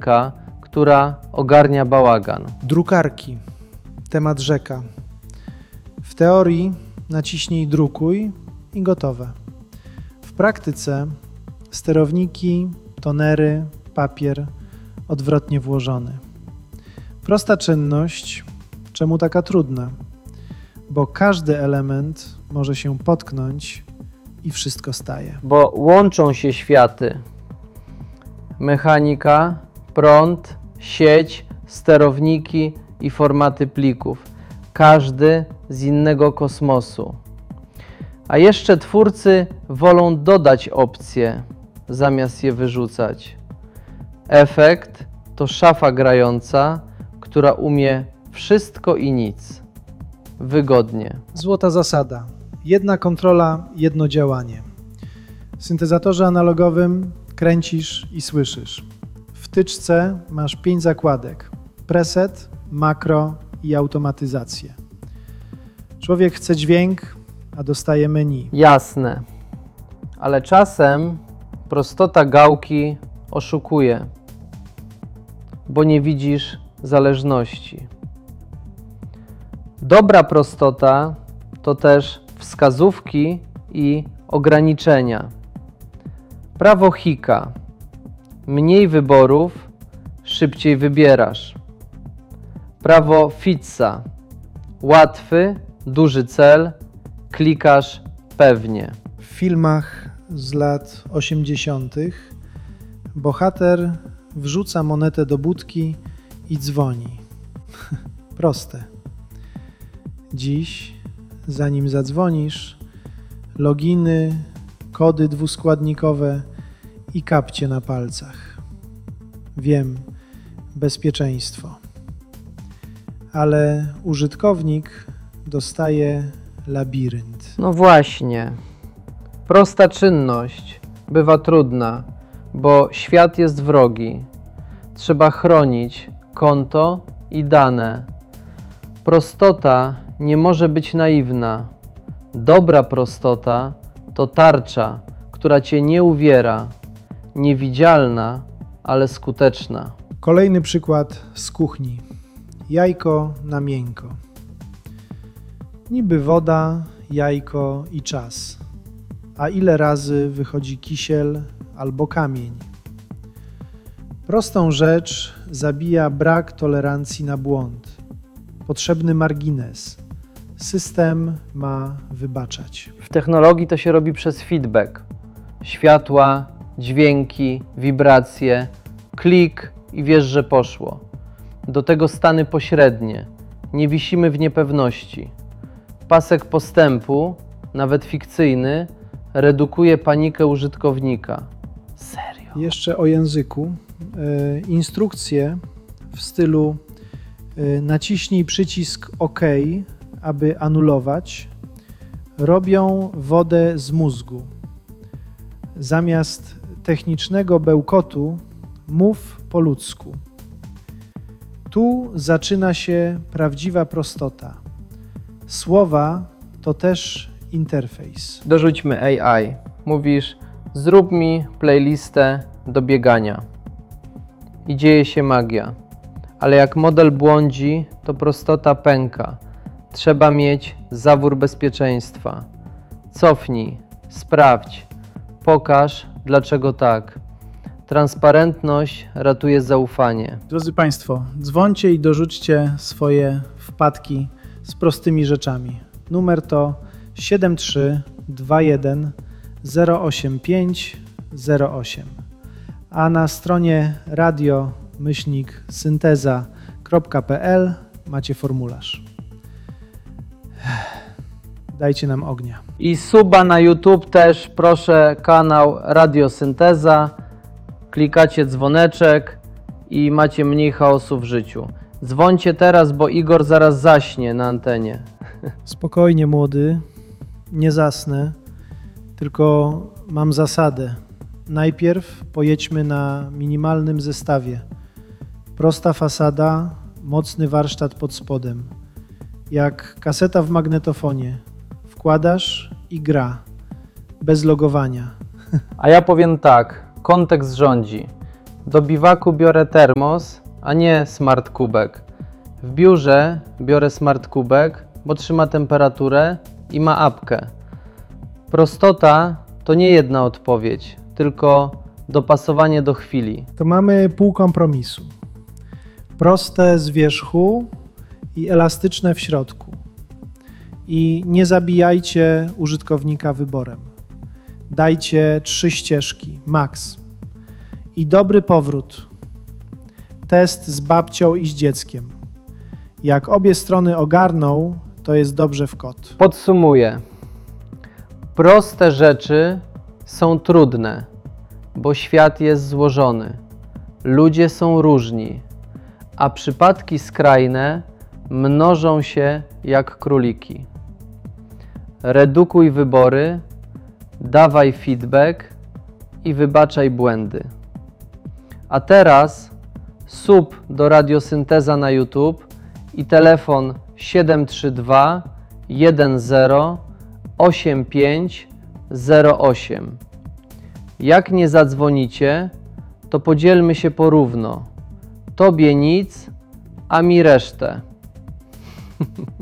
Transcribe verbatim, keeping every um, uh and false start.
ręka, która ogarnia bałagan. Drukarki. Temat rzeka. W teorii naciśnij drukuj i gotowe. W praktyce sterowniki, tonery, papier odwrotnie włożony. Prosta czynność, czemu taka trudna? Bo każdy element może się potknąć i wszystko staje. Bo łączą się światy. Mechanika, prąd, sieć, sterowniki i formaty plików. Każdy z innego kosmosu. A jeszcze twórcy wolą dodać opcje, zamiast je wyrzucać. Efekt to szafa grająca, która umie wszystko i nic. Wygodnie. Złota zasada. Jedna kontrola, jedno działanie. W syntezatorze analogowym kręcisz i słyszysz. W tyczce masz pięć zakładek. Preset, makro i automatyzację. Człowiek chce dźwięk, a dostaje menu. Jasne. Ale czasem prostota gałki oszukuje, bo nie widzisz zależności. Dobra prostota to też wskazówki i ograniczenia. Prawo Hicka. Mniej wyborów, szybciej wybierasz. Prawo Fitza. Łatwy, duży cel, klikasz pewnie. W filmach z lat osiemdziesiątych bohater wrzuca monetę do budki i dzwoni. Proste. Dziś, zanim zadzwonisz, loginy, kody dwuskładnikowe i kapcie na palcach. Wiem, bezpieczeństwo. Ale użytkownik dostaje labirynt. No właśnie. Prosta czynność bywa trudna, bo świat jest wrogi. Trzeba chronić konto i dane. Prostota nie może być naiwna. Dobra prostota to tarcza, która cię nie uwiera. Niewidzialna, ale skuteczna. Kolejny przykład z kuchni. Jajko na miękko. Niby woda, jajko i czas. A ile razy wychodzi kisiel albo kamień? Prostą rzecz zabija brak tolerancji na błąd. Potrzebny margines. System ma wybaczać. W technologii to się robi przez feedback. Światła, dźwięki, wibracje, klik i wiesz, że poszło. Do tego stany pośrednie. Nie wisimy w niepewności. Pasek postępu, nawet fikcyjny, redukuje panikę użytkownika. Serio? Jeszcze o języku. Yy, instrukcje w stylu yy, naciśnij przycisk OK, aby anulować, robią wodę z mózgu. Zamiast technicznego bełkotu mów po ludzku. Tu zaczyna się prawdziwa prostota. Słowa to też interfejs. Dorzućmy A I. Mówisz, zrób mi playlistę do biegania. I dzieje się magia. Ale jak model błądzi, to prostota pęka. Trzeba mieć zawór bezpieczeństwa. Cofnij, sprawdź, pokaż, dlaczego tak. Transparentność ratuje zaufanie. Drodzy Państwo, dzwońcie i dorzućcie swoje wpadki z prostymi rzeczami. Numer to siedem trzy dwa jeden zero osiem pięć zero osiem. A na stronie radio myślnik synteza kropka p l macie formularz. Dajcie nam ognia. I suba na YouTube też, proszę, kanał Radiosynteza. Klikacie dzwoneczek i macie mniej chaosu w życiu. Dzwońcie teraz, bo Igor zaraz zaśnie na antenie. Spokojnie, młody, nie zasnę, tylko mam zasadę. Najpierw pojedźmy na minimalnym zestawie. Prosta fasada, mocny warsztat pod spodem. Jak kaseta w magnetofonie. Wkładasz i gra. Bez logowania. A ja powiem tak, kontekst rządzi. Do biwaku biorę termos, a nie smart kubek. W biurze biorę smart kubek, bo trzyma temperaturę i ma apkę. Prostota to nie jedna odpowiedź, tylko dopasowanie do chwili. To mamy pół kompromisu. Proste z wierzchu i elastyczne w środku. I nie zabijajcie użytkownika wyborem. Dajcie trzy ścieżki, max. I dobry powrót. Test z babcią i z dzieckiem. Jak obie strony ogarną, to jest dobrze w kot. Podsumuję. Proste rzeczy są trudne, bo świat jest złożony. Ludzie są różni, a przypadki skrajne mnożą się jak króliki. Redukuj wybory, dawaj feedback i wybaczaj błędy. A teraz sub do Radiosynteza na YouTube i telefon siedem trzy dwa jeden zero osiem pięć zero osiem. Jak nie zadzwonicie, to podzielmy się porówno. Tobie nic, a mi resztę.